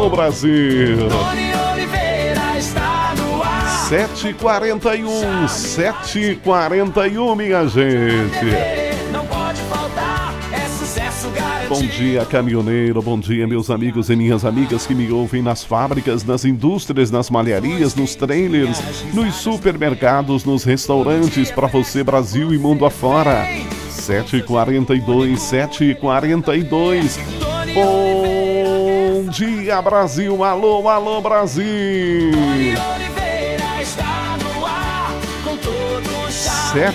alô Brasil. Tony Oliveira está no ar. 7h41, 7h41, minha gente. Não pode faltar, é sucesso garantido. Bom dia, caminhoneiro, bom dia, meus amigos e minhas amigas que me ouvem nas fábricas, nas indústrias, nas malharias, nos trailers, nos supermercados, nos restaurantes, para você, Brasil e mundo afora. 7h42, 7h42. Bom dia, Brasil, alô, alô, Brasil. Tony Oliveira está no ar, com todo o charme.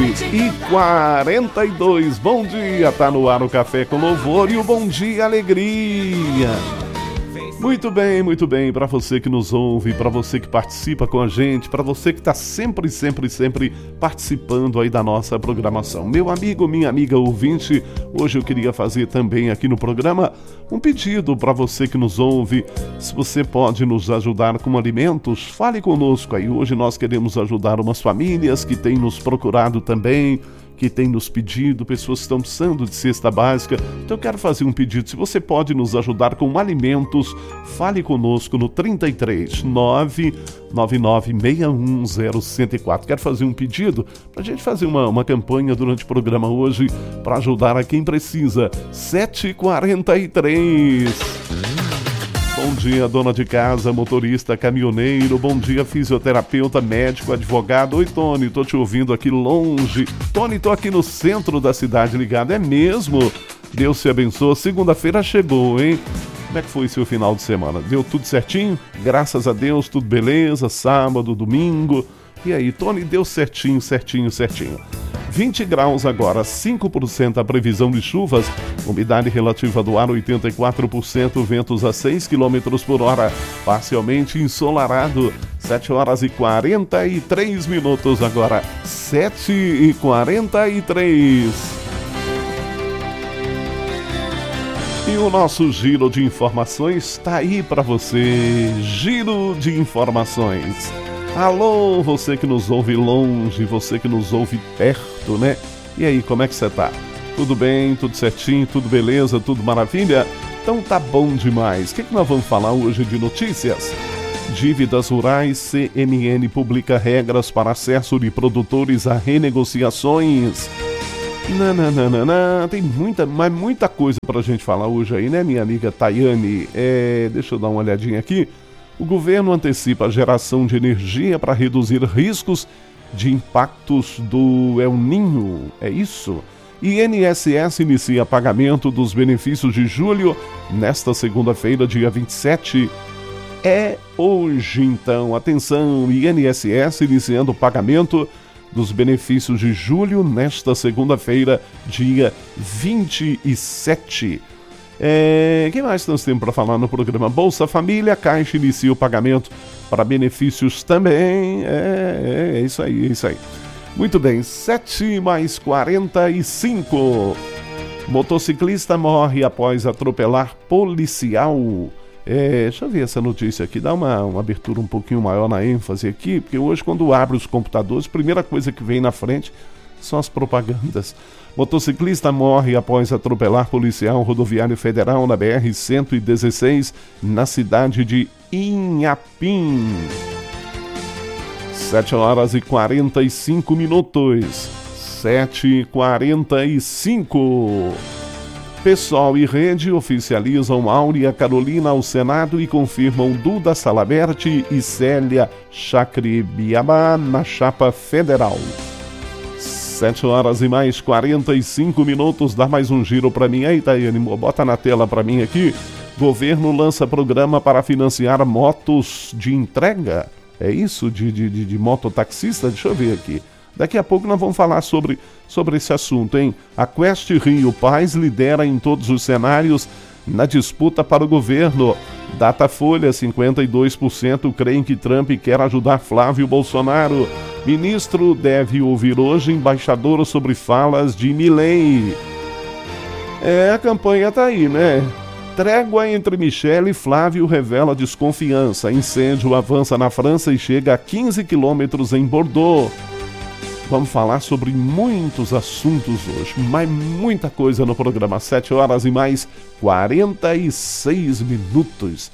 7h42, bom dia, tá no ar o Café com Louvor e o Bom Dia Alegria. Muito bem, para você que nos ouve, para você que participa com a gente, para você que está sempre participando aí da nossa programação. Meu amigo, minha amiga ouvinte, hoje eu queria fazer também aqui no programa um pedido para você que nos ouve. Se você pode nos ajudar com alimentos, fale conosco aí. Hoje nós queremos ajudar umas famílias que têm nos procurado também, que tem nos pedido, pessoas que estão precisando de cesta básica. Então eu quero fazer um pedido, se você pode nos ajudar com alimentos, fale conosco no 33 999610104. Quero fazer um pedido para a gente fazer uma campanha durante o programa hoje para ajudar a quem precisa. 7h43. Bom dia, dona de casa, motorista, caminhoneiro. Bom dia, fisioterapeuta, médico, advogado. Oi, Tony, tô te ouvindo aqui longe. Tony, tô aqui no centro da cidade ligado. É mesmo? Deus te abençoe. Segunda-feira chegou, hein? Como é que foi seu final de semana? Deu tudo certinho? Graças a Deus, tudo beleza? Sábado, domingo. E aí, Tony, deu certinho. 20 graus agora, 5% a previsão de chuvas, umidade relativa do ar 84%, ventos a 6 km por hora, parcialmente ensolarado, 7h43 agora, 7h43. E o nosso giro de informações está aí para você, giro de informações. Alô, você que nos ouve longe, você que nos ouve perto, né? E aí, como é que você tá? Tudo bem, tudo certinho, tudo beleza, tudo maravilha? Então tá bom demais. O que nós vamos falar hoje de notícias? Dívidas rurais, CMN publica regras para acesso de produtores a renegociações. Tem muita coisa pra gente falar hoje aí, né, minha amiga Tayane? Deixa eu dar uma olhadinha aqui. O governo antecipa a geração de energia para reduzir riscos de impactos do El Niño. É isso? INSS inicia pagamento dos benefícios de julho nesta segunda-feira, dia 27. É hoje, então. Atenção, INSS iniciando o pagamento dos benefícios de julho nesta segunda-feira, dia 27. Quem mais nós temos para falar no programa? Bolsa Família, Caixa inicia o pagamento para benefícios também. É isso aí. Muito bem, 7h45. Motociclista morre após atropelar policial. Deixa eu ver essa notícia aqui, dá uma abertura um pouquinho maior na ênfase aqui, porque hoje quando abre os computadores, a primeira coisa que vem na frente são as propagandas. Motociclista morre após atropelar policial rodoviário federal na BR-116, na cidade de Inhapim. 7h45. 7h45. PSOL e Rede oficializam Áurea Carolina ao Senado e confirmam Duda Salabert e Célia Chacribiabá na chapa federal. 7h45. Dá mais um giro para mim aí, Tayane. Bota na tela para mim aqui. Governo lança programa para financiar motos de entrega. É isso? De mototaxista? Deixa eu ver aqui. Daqui a pouco nós vamos falar sobre esse assunto, hein? A Quest Rio Paz lidera em todos os cenários na disputa para o governo. Datafolha, 52% creem que Trump quer ajudar Flávio Bolsonaro. Ministro deve ouvir hoje embaixador sobre falas de Milei. A campanha tá aí, né? Trégua entre Michele e Flávio revela desconfiança. Incêndio avança na França e chega a 15 quilômetros em Bordeaux. Vamos falar sobre muitos assuntos hoje, mas muita coisa no programa. 7 horas e mais 46 minutos.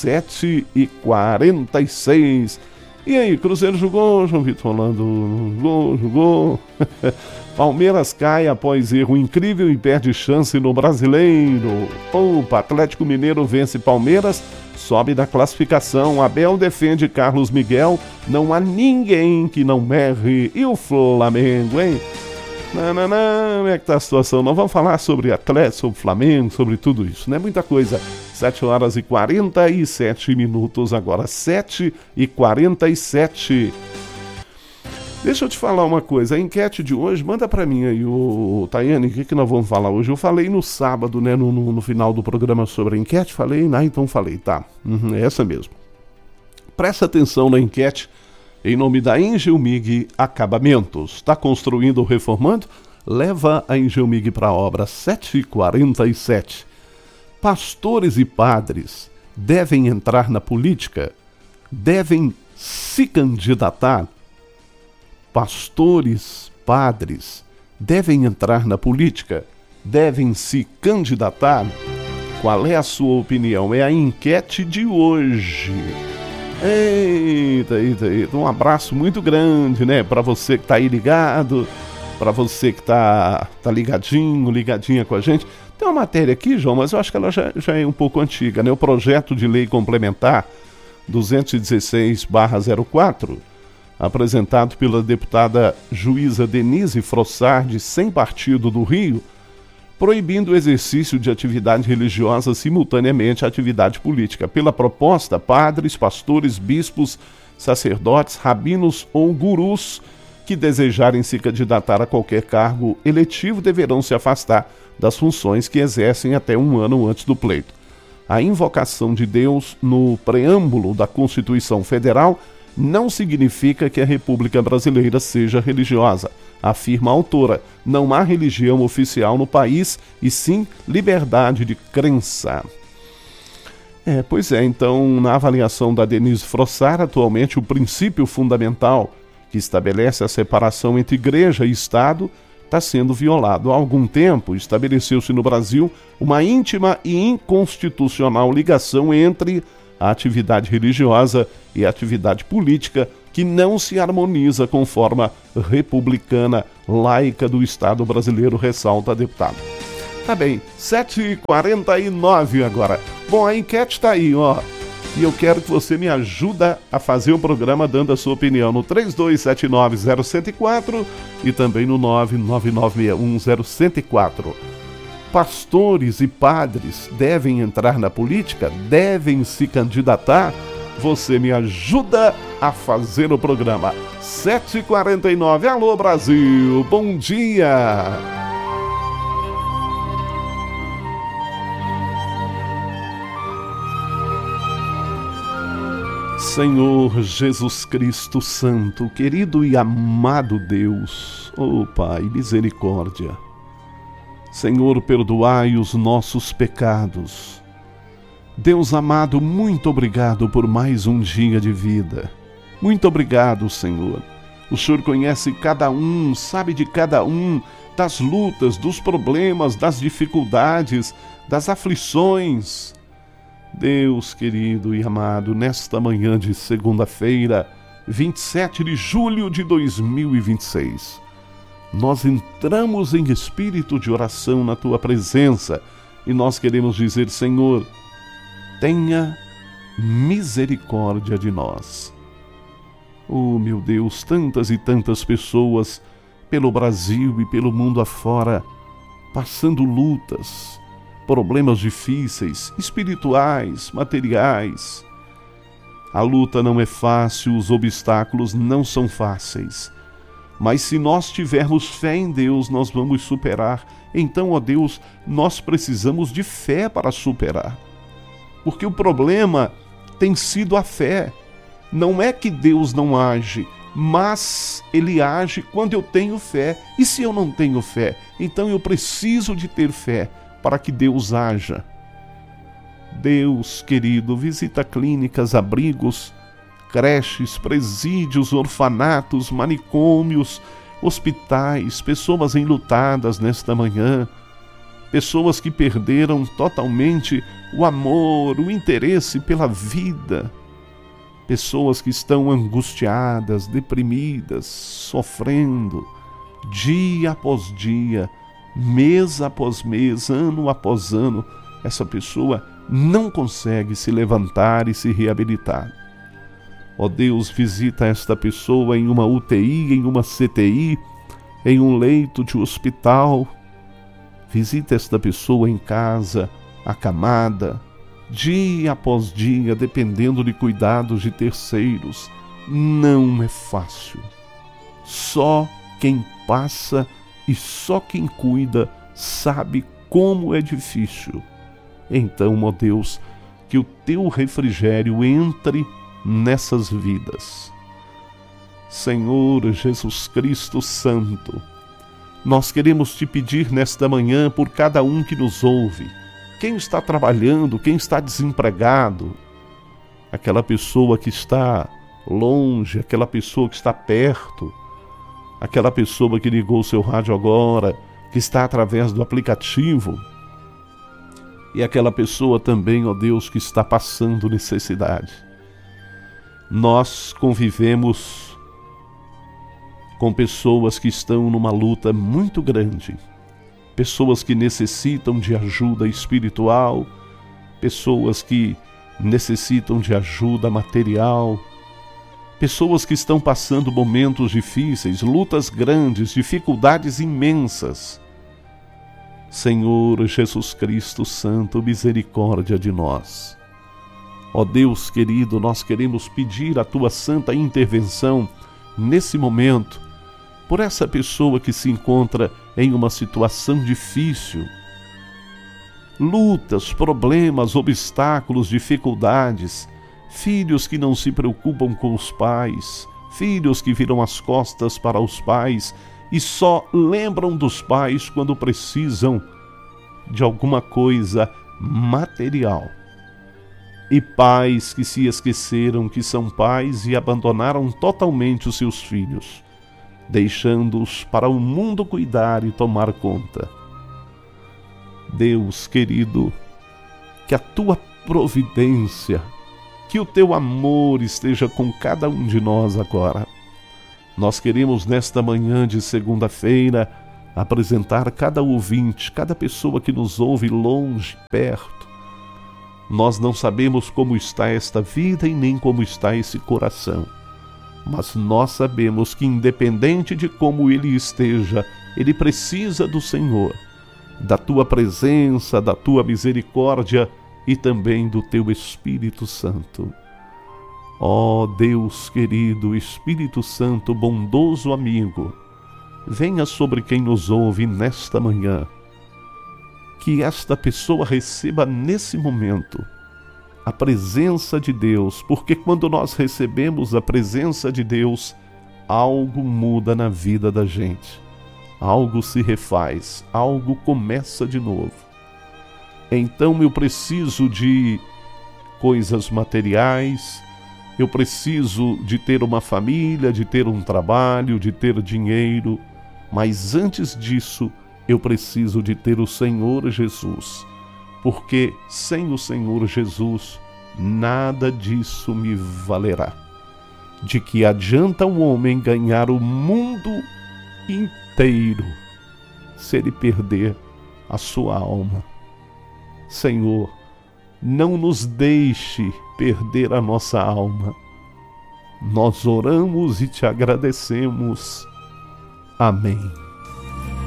7h46. E aí, Cruzeiro jogou, João Vitor Rolando? Jogou. Palmeiras cai após erro incrível e perde chance no Brasileiro. Opa, Atlético Mineiro vence Palmeiras, sobe da classificação. Abel defende Carlos Miguel, não há ninguém que não erre. E o Flamengo, hein? Não, como é que tá a situação? Nós vamos falar sobre Atlético, sobre Flamengo, sobre tudo isso, né? Muita coisa. 7 horas e 47 minutos agora, 7h47. Deixa eu te falar uma coisa, a enquete de hoje, manda pra mim aí, o Tayane, o que nós vamos falar hoje? Eu falei no sábado, né, no final do programa sobre a enquete, falei, então falei, tá, é essa mesmo. Presta atenção na enquete, em nome da Engelmig Acabamentos. Está construindo ou reformando? Leva a Engelmig para a obra. 7h47. Pastores e padres devem entrar na política? Devem se candidatar? Pastores, padres devem entrar na política? Devem se candidatar? Qual é a sua opinião? É a enquete de hoje. Eita. Um abraço muito grande, né? Para você que tá aí ligado, para você que tá ligadinha com a gente. Tem uma matéria aqui, João, mas eu acho que ela já é um pouco antiga, né? O projeto de lei complementar 216/04, apresentado pela deputada juíza Denise Frossardi, sem partido do Rio, proibindo o exercício de atividade religiosa simultaneamente à atividade política. Pela proposta, padres, pastores, bispos, sacerdotes, rabinos ou gurus que desejarem se candidatar a qualquer cargo eletivo deverão se afastar das funções que exercem até um ano antes do pleito. A invocação de Deus no preâmbulo da Constituição Federal não significa que a República Brasileira seja religiosa, afirma a autora. Não há religião oficial no país, e sim liberdade de crença. Pois é, então, na avaliação da Denise Frossar, atualmente o princípio fundamental que estabelece a separação entre igreja e Estado está sendo violado. Há algum tempo, estabeleceu-se no Brasil uma íntima e inconstitucional ligação entre a atividade religiosa e a atividade política, que não se harmoniza com forma republicana laica do Estado brasileiro, ressalta a deputada. Tá bem, 7h49 agora. Bom, a enquete tá aí, ó. E eu quero que você me ajude a fazer o programa dando a sua opinião no 3279-0104 e também no 99961-0104. Pastores e padres devem entrar na política? Devem se candidatar? Você me ajuda a fazer o programa. 7h49. Alô, Brasil. Bom dia. Senhor Jesus Cristo Santo, querido e amado Deus, ó Pai, misericórdia. Senhor, perdoai os nossos pecados. Deus amado, muito obrigado por mais um dia de vida. Muito obrigado, Senhor. O Senhor conhece cada um, sabe de cada um, das lutas, dos problemas, das dificuldades, das aflições. Deus querido e amado, nesta manhã de segunda-feira, 27 de julho de 2026, nós entramos em espírito de oração na Tua presença e nós queremos dizer, Senhor, tenha misericórdia de nós. Oh, meu Deus, tantas e tantas pessoas pelo Brasil e pelo mundo afora, passando lutas, problemas difíceis, espirituais, materiais. A luta não é fácil, os obstáculos não são fáceis. Mas se nós tivermos fé em Deus, nós vamos superar. Então, ó Deus, nós precisamos de fé para superar. Porque o problema tem sido a fé. Não é que Deus não age, mas Ele age quando eu tenho fé. E se eu não tenho fé? Então eu preciso de ter fé para que Deus haja. Deus querido, visita clínicas, abrigos, creches, presídios, orfanatos, manicômios, hospitais, pessoas enlutadas nesta manhã, pessoas que perderam totalmente o amor, o interesse pela vida, pessoas que estão angustiadas, deprimidas, sofrendo, dia após dia, mês após mês, ano após ano, essa pessoa não consegue se levantar e se reabilitar. Ó Deus, visita esta pessoa em uma UTI, em uma CTI, em um leito de hospital. Visita esta pessoa em casa, acamada, dia após dia, dependendo de cuidados de terceiros. Não é fácil. Só quem passa e só quem cuida sabe como é difícil. Então, ó Deus, que o teu refrigério entre nessas vidas. Senhor Jesus Cristo Santo, nós queremos te pedir nesta manhã por cada um que nos ouve, quem está trabalhando, quem está desempregado, aquela pessoa que está longe, aquela pessoa que está perto, aquela pessoa que ligou o seu rádio agora, que está através do aplicativo, e aquela pessoa também, ó Deus, que está passando necessidade. Nós convivemos com pessoas que estão numa luta muito grande, pessoas que necessitam de ajuda espiritual, pessoas que necessitam de ajuda material, pessoas que estão passando momentos difíceis, lutas grandes, dificuldades imensas. Senhor Jesus Cristo Santo, misericórdia de nós. Ó Deus querido, nós queremos pedir a tua santa intervenção nesse momento, por essa pessoa que se encontra em uma situação difícil. Lutas, problemas, obstáculos, dificuldades, filhos que não se preocupam com os pais, filhos que viram as costas para os pais e só lembram dos pais quando precisam de alguma coisa material. E pais que se esqueceram que são pais e abandonaram totalmente os seus filhos, deixando-os para o mundo cuidar e tomar conta. Deus querido, que a tua providência, que o teu amor esteja com cada um de nós agora. Nós queremos nesta manhã de segunda-feira apresentar cada ouvinte, cada pessoa que nos ouve longe, perto. Nós não sabemos como está esta vida e nem como está esse coração, mas nós sabemos que independente de como ele esteja, ele precisa do Senhor, da tua presença, da tua misericórdia e também do teu Espírito Santo. Ó Deus querido, Espírito Santo, bondoso amigo, venha sobre quem nos ouve nesta manhã. Que esta pessoa receba nesse momento a presença de Deus, porque quando nós recebemos a presença de Deus, algo muda na vida da gente. Algo se refaz, algo começa de novo. Então eu preciso de coisas materiais, eu preciso de ter uma família, de ter um trabalho, de ter dinheiro, mas antes disso, eu preciso de ter o Senhor Jesus, porque sem o Senhor Jesus, nada disso me valerá. De que adianta o homem ganhar o mundo inteiro, se ele perder a sua alma? Senhor, não nos deixe perder a nossa alma. Nós oramos e te agradecemos. Amém.